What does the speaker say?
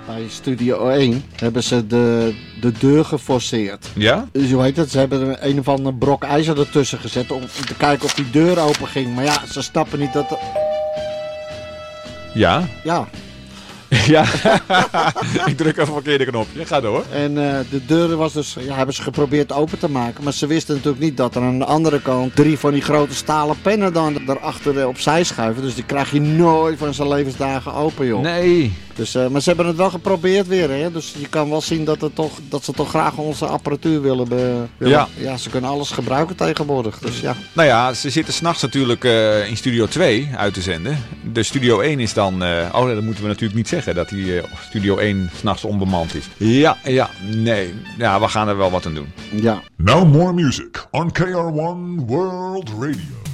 bij Studio 1 hebben ze de deur geforceerd. Ja? Dus hoe heet het? Ze hebben een of ander brok ijzer ertussen gezet om te kijken of die deur open ging. Maar ja, ze snappen niet dat... Ja? Ja. Ja. Ik druk even een verkeerde knopje. Ga door. En de deur was dus, hebben ze geprobeerd open te maken. Maar ze wisten natuurlijk niet dat er aan de andere kant 3 van die grote stalen pennen dan daarachter opzij schuiven. Dus die krijg je nooit van zijn levensdagen open, joh. Nee. Dus, maar ze hebben het wel geprobeerd weer, hè. Dus je kan wel zien dat ze toch graag onze apparatuur willen. Ja. Ja, ze kunnen alles gebruiken tegenwoordig. Dus ja. Nou ja, ze zitten s'nachts natuurlijk in Studio 2 uit te zenden. De Studio 1 is dan... dat moeten we natuurlijk niet zeggen, dat die Studio 1 s'nachts onbemand is. Nee. Ja, we gaan er wel wat aan doen. Ja. Now more music on KR1 World Radio.